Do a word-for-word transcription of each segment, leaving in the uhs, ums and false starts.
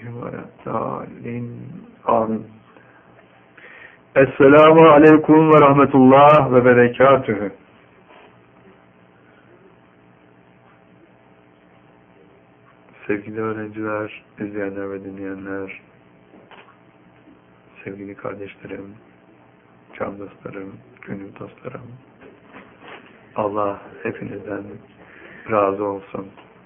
Aleyhim Amin. Esselamu Aleyküm ve Rahmetullah ve Berekatühü. Sevgili öğrenciler, izleyenler ve dinleyenler, sevgili kardeşlerim, can dostlarım, gönül dostlarım, Allah hepinizden razı olsun.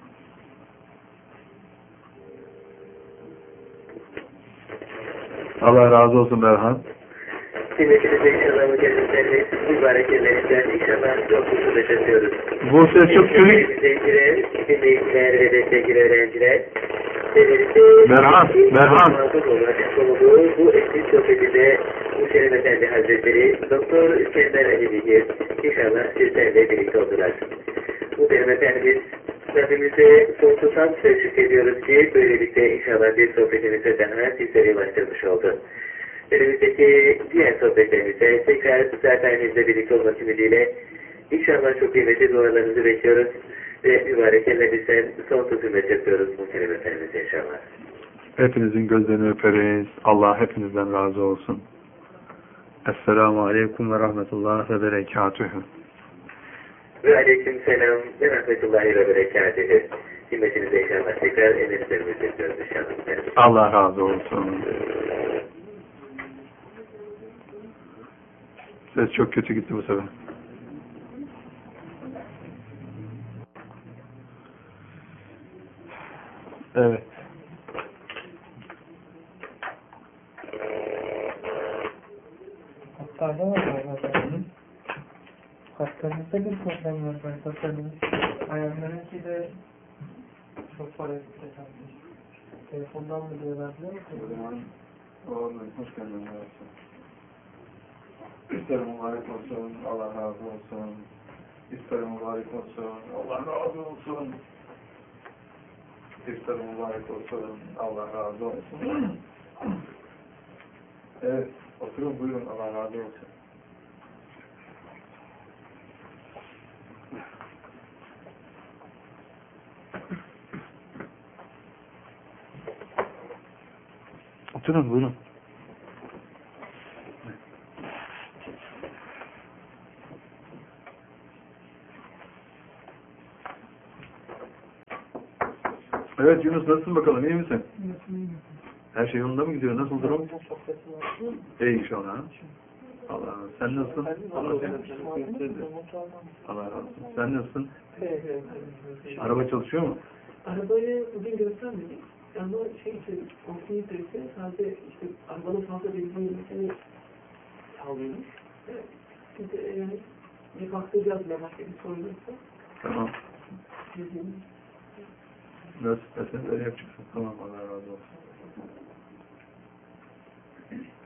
Allah razı olsun Berhan. Kıymetinize inşallah bu kendislerle mübarek yerlerinden inşallah çok huzur yaşatıyoruz. Bu ses çok büyük. Dinleyiciler, dinleyiciler ve de sevgili öğrenciler. Berhan, Berhan. Bu eski sohbetinde Müşerref Efendi Hazretleri Doktor İskender Ali Bilgir inşallah sizlerle birlikte oldular. Muhterem Efendimiz, Rabbimize sonsuz hamd ve şükrediyoruz ki böylelikle inşallah bir sohbetimize daha sizlere ulaştırmış oldu. Önümüzdeki diğer sohbetlerimize tekrar zatenizle birlikte olmak ümidiyle inşallah çok kıymetli dualarınızı bekliyoruz ve mübarek ellerinizden sonsuz hürmet yapıyoruz muhterem Efendimize inşallah. Hepinizin gözlerini öperiz. Allah hepinizden razı olsun. Esselamu Aleyküm ve Rahmetullah ve Berekatühü. Ve aleyküm selam ve rahmetullahi ve berekatühü. Himmetinize inşallah tekrar ellerinizden hürmet yapıyoruz inşallah. Allah razı olsun. Ses çok kötü gitti bu sefer. Evet. Hatta var galiba. Hastanızda bir problem var galiba. Ayarlarınki de çok para istedim. Telefondan mı diyorlar biliyor musun? Oğlum hoş geldin. İsterim mübarek olsun, Allah razı olsun. İsterim mübarek olsun, Allah razı olsun. İsterim mübarek olsun, Allah razı olsun. Evet, oturun buyurun, Allah razı olsun. Oturun buyurun. Evet Yunus, nasılsın bakalım, iyi misin? Her şey yolunda mı gidiyor? Nasıl durum? İyi inşallah. Allah razı olsun. Sen nasılsın? Allah razı olsun. Sen nasılsın? Araba çalışıyor mu? Arabayı bugün göstermedik. Ama şey işte, komşunun süresi sadece işte arabanın fazla benzin yemesini sağlıyormuş. Evet. Şimdi yani bir baktıracağız ne başka bir sorun yoksa. Tamam. Nasıl? Sen öyle yapacaksın. Tamam, Allah razı olsun.